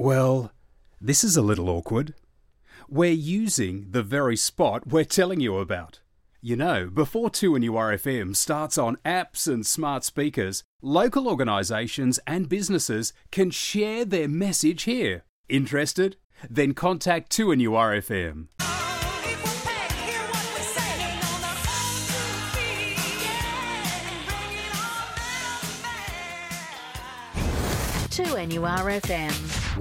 Well, this is a little awkward. We're using the very spot we're telling you about. You know, before 2NURFM starts on apps and smart speakers, local organisations and businesses can share their message here. Interested? Then contact 2NURFM. 2NURFM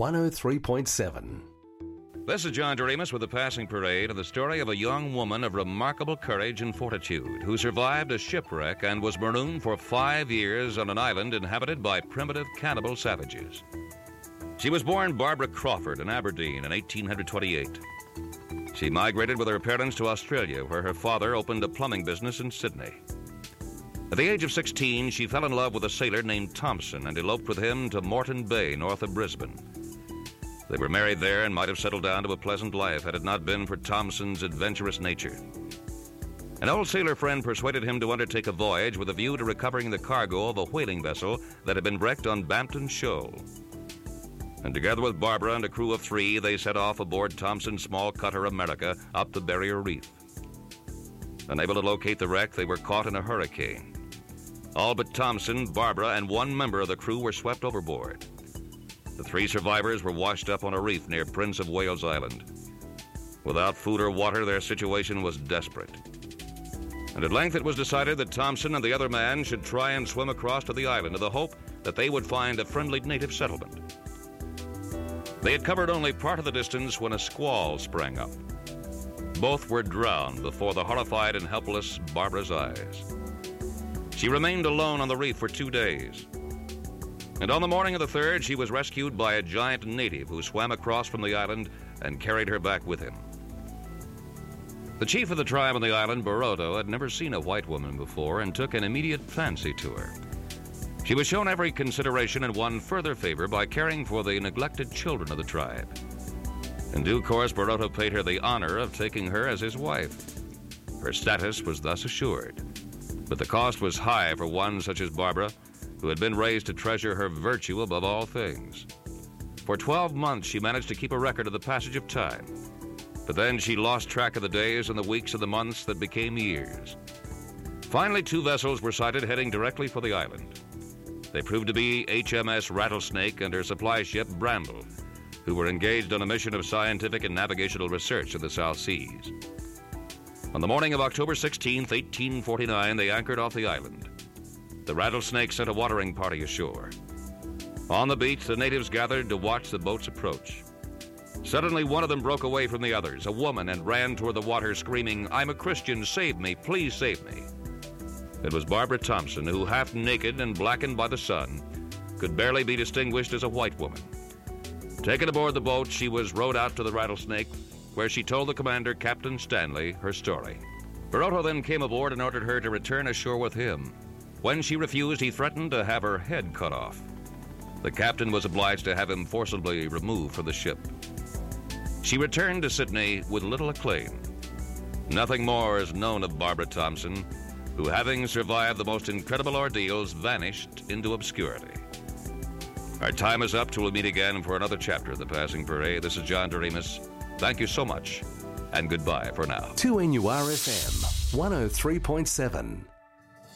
103.7. This is John Doremus with the Passing Parade and the story of a young woman of remarkable courage and fortitude who survived a shipwreck and was marooned for 5 years on an island inhabited by primitive cannibal savages. She was born Barbara Crawford in Aberdeen in 1828. She migrated with her parents to Australia, where her father opened a plumbing business in Sydney. At the age of 16, she fell in love with a sailor named Thompson and eloped with him to Moreton Bay, north of Brisbane. They were married there and might have settled down to a pleasant life had it not been for Thompson's adventurous nature. An old sailor friend persuaded him to undertake a voyage with a view to recovering the cargo of a whaling vessel that had been wrecked on Bampton Shoal. And together with Barbara and a crew of 3, they set off aboard Thompson's small cutter America up the Barrier Reef. Unable to locate the wreck, they were caught in a hurricane. All but Thompson, Barbara, and 1 member of the crew were swept overboard. The 3 survivors were washed up on a reef near Prince of Wales Island. Without food or water, their situation was desperate. And at length it was decided that Thompson and the other man should try and swim across to the island in the hope that they would find a friendly native settlement. They had covered only part of the distance when a squall sprang up. Both were drowned before the horrified and helpless Barbara's eyes. She remained alone on the reef for 2 days. And on the morning of the 3rd, she was rescued by a giant native who swam across from the island and carried her back with him. The chief of the tribe on the island, Baroto, had never seen a white woman before and took an immediate fancy to her. She was shown every consideration and won further favor by caring for the neglected children of the tribe. In due course, Baroto paid her the honor of taking her as his wife. Her status was thus assured. But the cost was high for one such as Barbara, who had been raised to treasure her virtue above all things. For 12 months, she managed to keep a record of the passage of time. But then she lost track of the days and the weeks and the months that became years. Finally, 2 vessels were sighted heading directly for the island. They proved to be HMS Rattlesnake and her supply ship Bramble, who were engaged on a mission of scientific and navigational research in the South Seas. On the morning of October 16, 1849, they anchored off the island. The Rattlesnake sent a watering party ashore. On the beach, the natives gathered to watch the boats approach. Suddenly, one of them broke away from the others, a woman, and ran toward the water screaming, "I'm a Christian, save me, please save me." It was Barbara Thompson, who, half naked and blackened by the sun, could barely be distinguished as a white woman. Taken aboard the boat, she was rowed out to the Rattlesnake, where she told the commander, Captain Stanley, her story. Baroto then came aboard and ordered her to return ashore with him. When she refused, he threatened to have her head cut off. The captain was obliged to have him forcibly removed from the ship. She returned to Sydney with little acclaim. Nothing more is known of Barbara Thompson, who, having survived the most incredible ordeals, vanished into obscurity. Our time is up till we meet again for another chapter of The Passing Parade. This is John Doremus. Thank you so much, and goodbye for now. 2NURFM 103.7.